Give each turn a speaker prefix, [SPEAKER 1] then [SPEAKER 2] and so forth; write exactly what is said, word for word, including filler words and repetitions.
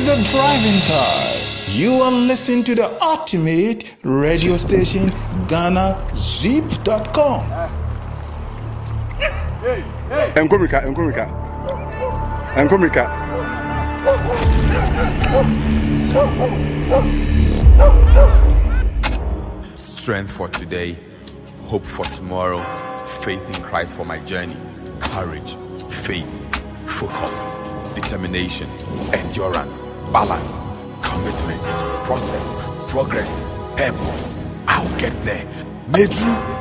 [SPEAKER 1] the driving tide. You are listening to the ultimate radio station, Ghana Zip dot com.
[SPEAKER 2] Enkomika, Enkomika, Enkomika.
[SPEAKER 3] Strength for today, hope for tomorrow, faith in Christ for my journey, courage, faith, focus, determination, endurance, balance, commitment, process, progress, purpose. I'll get there. Medru